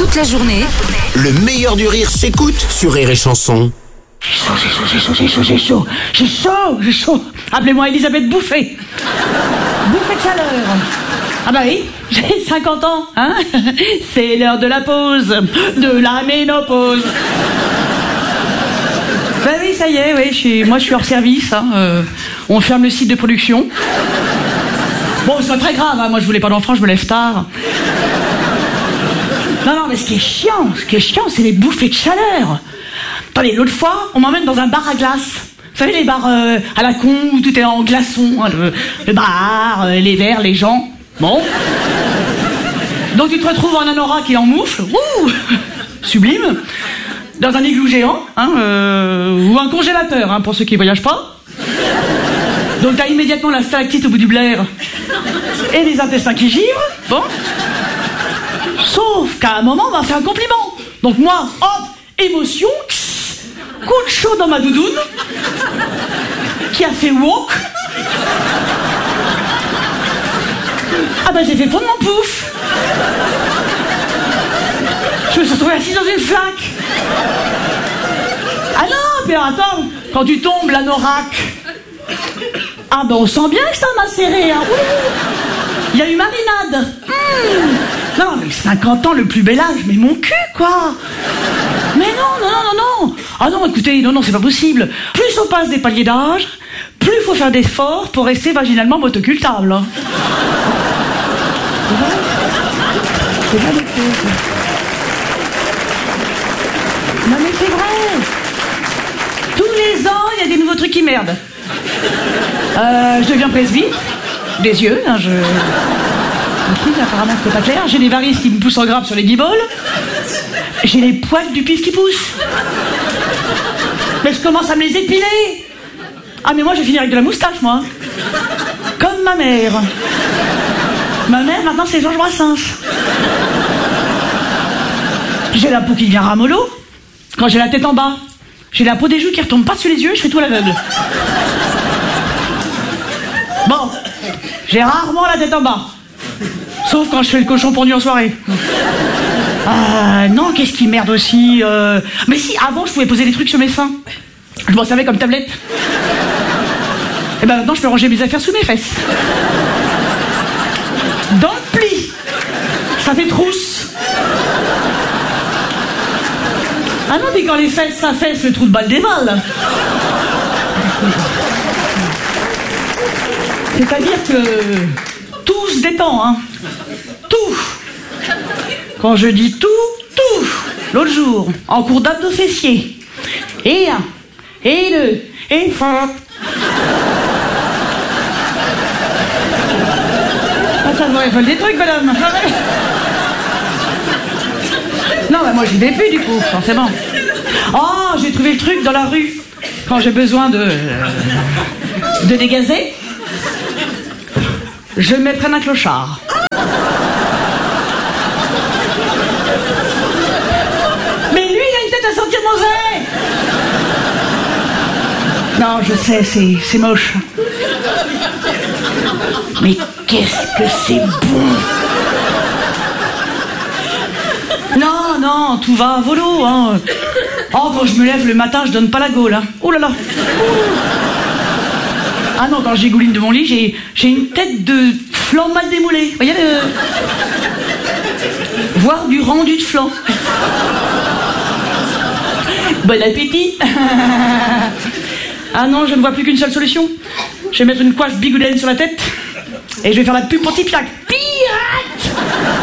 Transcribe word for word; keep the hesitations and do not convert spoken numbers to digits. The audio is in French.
Toute la journée, le meilleur du rire s'écoute sur Rire et Chanson. J'ai chaud, j'ai chaud, j'ai chaud, j'ai chaud, j'ai chaud, j'ai chaud, j'ai chaud. Appelez-moi Elisabeth Bouffet. Bouffet de chaleur. Ah bah oui, j'ai cinquante ans, hein. C'est l'heure de la pause, de la ménopause. Bah oui, ça y est, oui, je suis, moi je suis hors service, hein. Euh, on ferme le site de production. Bon, c'est pas très grave, hein. Moi je voulais pas d'enfant, je me lève tard. Non, non, mais ce qui est chiant, ce qui est chiant, c'est les bouffées de chaleur. Attendez, l'autre fois, on m'emmène dans un bar à glace. Vous savez, les bars euh, à la con, où tout est en glaçons, hein, le, le bar, euh, les verres, les gens. Bon. Donc tu te retrouves en anorak et en moufle. Ouh, sublime. Dans un igloo géant, hein, euh, ou un congélateur, hein, pour ceux qui voyagent pas. Donc t'as immédiatement la stalactite au bout du blaire. Et les intestins qui givrent. Bon. Sauf qu'à un moment, on m'a fait un compliment. Donc moi, hop, émotion, coup de chaud dans ma doudoune, qui a fait walk. Ah ben j'ai fait fondre mon pouf. Je me suis retrouvée assise dans une flaque. Ah non, mais attends, quand tu tombes, l'anorak. Ah ben on sent bien que ça m'a serré, hein. Il y a eu marinade. Mmh. Non, mais cinquante ans, le plus bel âge, mais mon cul, quoi. Mais non, non, non, non, non. Ah non, écoutez, non, non, c'est pas possible. Plus on passe des paliers d'âge, plus il faut faire d'efforts pour rester vaginalement motocultable. Hein. C'est vrai. C'est vrai, des choses. Non, mais c'est vrai. Tous les ans, il y a des nouveaux trucs qui merdent. Euh, je deviens presbyte. Des yeux, hein, je... Ici, apparemment, c'est pas clair. J'ai des varices qui me poussent en grappe sur les guibolles. J'ai les poils du pif qui poussent. Mais je commence à me les épiler. Ah, mais moi, je vais finir avec de la moustache, moi. Comme ma mère. Ma mère, maintenant, c'est Georges Brassens. J'ai la peau qui devient ramollo. Quand j'ai la tête en bas. J'ai la peau des joues qui retombe pas sur les yeux, je fais tout à l'aveugle. Bon, j'ai rarement la tête en bas. Sauf quand je fais le cochon pendu en soirée. Ah, non, qu'est-ce qui merde aussi euh... Mais si, avant, je pouvais poser des trucs sur mes seins. Je m'en servais comme tablette. Et ben maintenant, je peux ranger mes affaires sous mes fesses. Dans le pli. Ça fait trousse. Ah non, mais quand les fesses, ça fesse, le trou de balle dévale. C'est-à-dire que tout se détend, hein. Tout. Quand je dis tout, tout. L'autre jour, en cours d'abdos fessiers. Et un, et deux, et fort. Ah, ça devrait faire des trucs, madame. Non, bah moi j'y vais plus du coup, forcément. Oh, j'ai trouvé le truc dans la rue. Quand j'ai besoin de... de dégazer, je me prenne un clochard. Mais lui, il a une tête à sentir mauvais. Non, je sais, c'est, c'est moche. Mais qu'est-ce que c'est bon. Non, non, tout va à volo, hein. Oh, quand je me lève le matin, je donne pas la gaule, hein. Oh là là. Ah non, quand je dégouline de mon lit, j'ai, j'ai une tête de flan mal démoulé. Vous voyez le... Voire du rendu de flan. Bon appétit. Ah non, je ne vois plus qu'une seule solution. Je vais mettre une coiffe bigoudène sur la tête et je vais faire la pub pour Tipiac. Pirate.